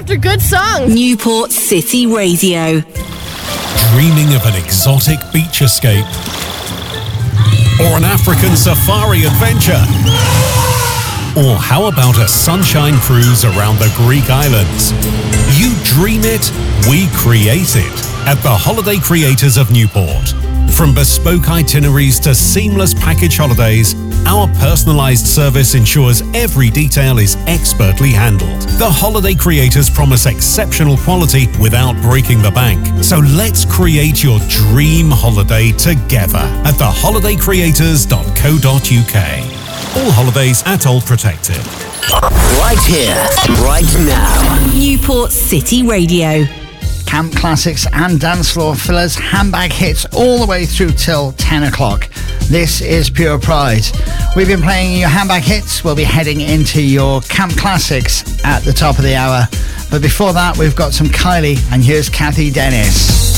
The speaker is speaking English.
after good songs. Newport City Radio. Dreaming of an exotic beach escape? Or an African safari adventure? Or how about a sunshine cruise around the Greek islands? You dream it, we create it at the Holiday Creators of Newport. From bespoke itineraries to seamless package holidays, our personalised service ensures every detail is expertly handled. The Holiday Creators promise exceptional quality without breaking the bank. So let's create your dream holiday together at theholidaycreators.co.uk. All holidays ATOL protected. Right here, right now. Newport City Radio. Camp classics and dance floor fillers, handbag hits all the way through till 10 o'clock. This is Pure Pride. We've been playing your handbag hits. We'll be heading into your camp classics at the top of the hour. But before that, we've got some Kylie, and here's Kathy Dennis.